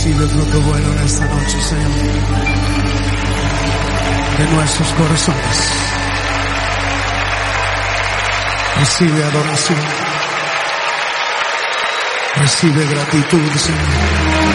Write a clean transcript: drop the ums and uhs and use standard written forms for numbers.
Recibe fruto bueno en esta noche, Señor, de nuestros corazones. Recibe adoración. Recibe gratitud, Señor.